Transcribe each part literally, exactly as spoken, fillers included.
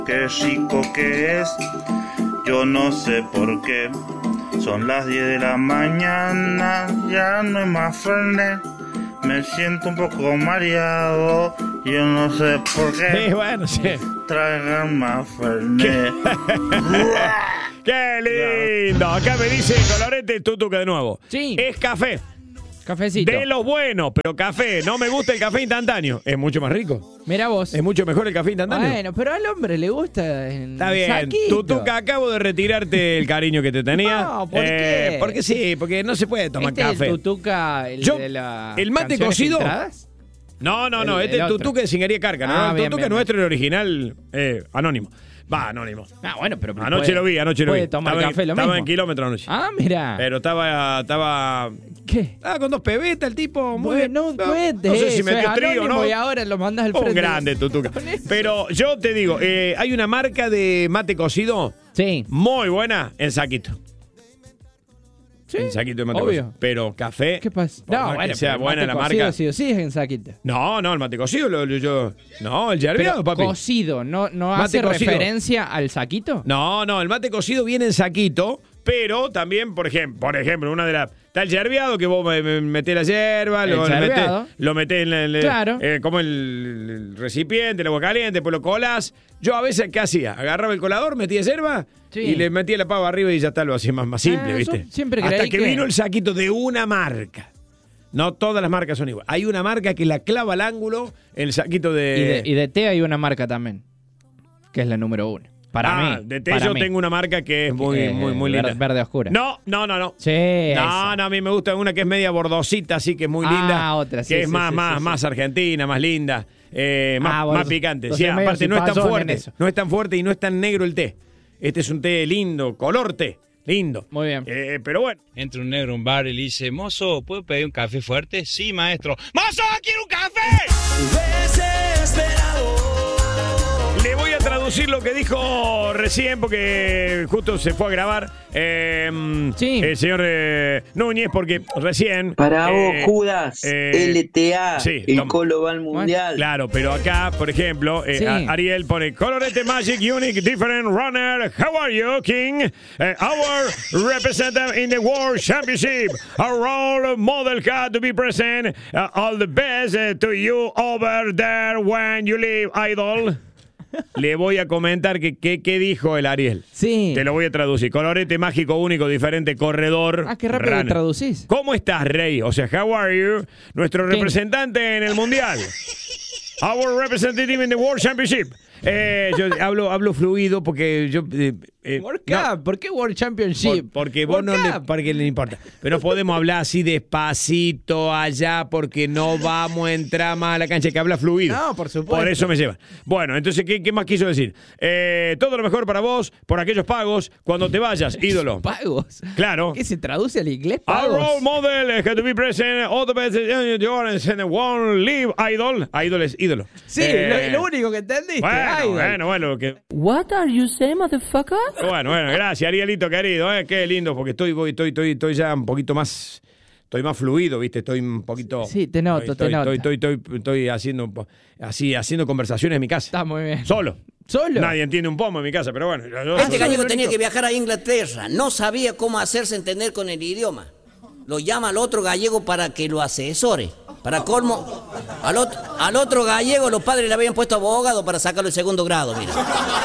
Qué rico que es, yo no sé por qué. Son las diez de la mañana, ya no hay más Fernet. Me siento un poco mareado, yo no sé por qué. Sí, bueno, sí. Traigan más Fernet. ¡Qué lindo! Acá me dice Colorete Tutuca de nuevo. Sí. Es café. Cafecito. De los buenos, pero café. No me gusta el café instantáneo. Es mucho más rico. Mira vos. Es mucho mejor el café instantáneo. Bueno, pero al hombre le gusta en Está bien. saquito. Tutuca, acabo de retirarte el cariño que te tenía. No, ¿por Eh, qué? Porque sí, porque no se puede tomar ¿Este café. es el Tutuca, el Yo- de la el mate canciones cocido. filtradas? No, no, no. El- este el es el otro. Tutuca de Singería Carca. ¿no? Ah, el bien, Tutuca bien, nuestro, el original, eh, anónimo. Va, anónimo. Ah, bueno, pero Anoche puede- lo vi, anoche lo vi. puede tomar estaba café en, lo estaba mismo. en kilómetro anoche. Ah, mira. Pero estaba, estaba, ¿Qué? estaba con dos pebetas el tipo. Muy bien. Bueno, no, puede, no sé si eso metió es trío o anónimo no. y ahora lo mandas al Un frente. grande Tutuca. Con eso. Pero yo te digo, eh, hay una marca de mate cocido Sí. muy buena en saquito. Sí, En saquito de mate obvio. cocido. Pero café. ¿Qué pasa? por No, más bueno, que sea pero el buena mate la cocido marca. Sí o sí es en saquita. No, no, el mate cocido. Lo, lo- yo, no, el yerbeado, Pero papi. cocido, ¿no, no Mate hace cocido. referencia al saquito? No, no, el mate cocido viene en saquito, pero también, por ejemplo, por ejemplo, una de las. Está el yerbeado, que vos me- me- metés la yerba, El lo, lo metés, yerbeado. lo metés en el, Claro. eh, como el, el recipiente, el agua caliente, después lo colás. Yo a veces, ¿qué hacía? Agarraba el colador, metía yerba Sí. y le metía la pava arriba y ya está, lo hacía más, más simple, Ah, ¿viste? yo siempre Hasta creí que, que- vino el saquito de una marca. No todas las marcas son iguales. Hay una marca que la clava al ángulo, el saquito de... Y de, y de té hay una marca también, que es la número uno. Para ah, mí. de té para yo mí. tengo una marca que es muy, Eh, muy, muy ver- linda. Verde oscura. No, no, no, no. Sí, No, esa. no, a mí me gusta una que es media bordosita, así que es muy Ah, linda. otra, sí, que es sí, más, sí, más, sí, más sí. argentina, más linda, eh, más, Ah, bueno, más picante. entonces Sí, medio aparte no es tan cipazón en fuerte. eso. No es tan fuerte y no es tan negro el té. Este es un té lindo, color té, lindo. Muy bien. Eh, pero bueno. Entra un negro a un bar y le dice, mozo, ¿puedo pedir un café fuerte? Sí, maestro. ¡Mozo, quiero un café! Le voy a traducir lo que dijo recién porque justo se fue a grabar eh, Sí. el señor eh, Núñez porque recién... Para eh, vos, Judas, eh, L T A, sí, el toma. Colo va al Mundial. Claro, pero acá, por ejemplo, eh, Sí. a- Ariel pone Colorete Magic Unique Different Runner. How are you, King? Eh, our representative in the World Championship. Our role model had to be present. Uh, all the best uh, to you over there when you leave, idol. Le voy a comentar que qué dijo el Ariel. Sí. Te lo voy a traducir. Colorete mágico, único, diferente, corredor. Ah, qué rápido runner. lo traducís. ¿Cómo estás, Rey? O sea, how are you? Nuestro ¿Quién? representante en el Mundial. Our representative in the World Championship. Eh, yo hablo, hablo fluido porque yo... eh, eh, ¿Por qué? no, ¿Por qué World Championship? por- porque vos ¿Por no qué? le, porque le importa. Pero no podemos hablar así despacito allá porque no vamos a entrar más a la cancha, que habla fluido. No, por supuesto. Por eso me llevan. Bueno, entonces, ¿qué, qué más quiso decir? Eh, todo lo mejor para vos por aquellos pagos cuando te vayas, ídolo. ¿Pagos? Claro. ¿Qué se traduce al inglés? Our ¿Pagos? role model had to be present. All the best in the one live idol. Idol es ídolo. Sí, Eh, lo, lo único que entendiste. Bueno, Idol. bueno, bueno. Que, What are you saying, motherfucker? bueno, bueno, gracias, Arielito querido. Eh, qué lindo, porque estoy, voy, estoy, estoy, estoy ya un poquito más. Estoy más fluido, ¿viste? Estoy un poquito. Sí, te noto, estoy, te noto. Estoy, estoy, estoy, estoy haciendo, un po- así, haciendo conversaciones en mi casa. Está muy bien. Solo. ¿Solo? Nadie entiende un pomo en mi casa, pero bueno. yo- Este yo- gallego tenía que viajar a Inglaterra, no sabía cómo hacerse entender con el idioma. Lo llama al otro gallego para que lo asesore. Para colmo, al otro, al otro gallego los padres le habían puesto abogado para sacarlo el segundo grado, mira.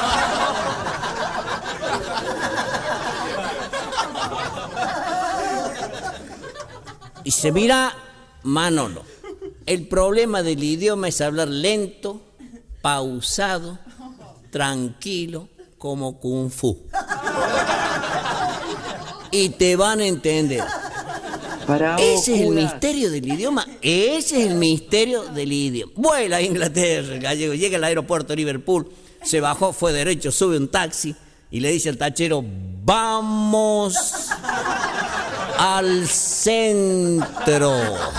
Y se mira, Manolo, el problema del idioma es hablar lento, pausado, tranquilo, como Kung Fu. Y te van a entender. Para vos, Ese es el Judas. misterio del idioma. Ese es el misterio del idioma. Vuela a Inglaterra, el gallego. Llega al aeropuerto de Liverpool. Se bajó, fue derecho, sube un taxi. Y le dice al tachero, vamos al centro.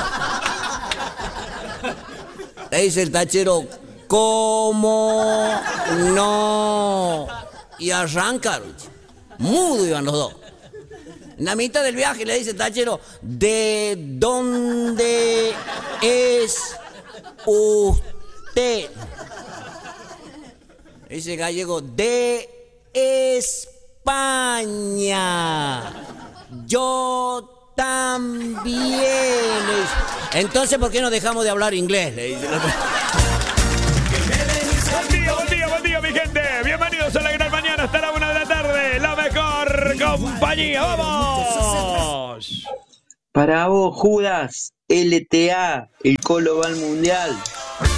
Le dice el tachero, ¿cómo no? Y arrancaron. Mudo iban los dos. En la mitad del viaje le dice el tachero, ¿de dónde es usted? Dice gallego, de España. Yo también. Entonces, ¿por qué no dejamos de hablar inglés? Le dice el otro. Buen día, buen día, buen día, mi gente. Bienvenidos a la gran mañana hasta la una de la tarde. La mejor compañía. ¡Vamos! Para vos, Judas, L T A, el Colo va al Mundial.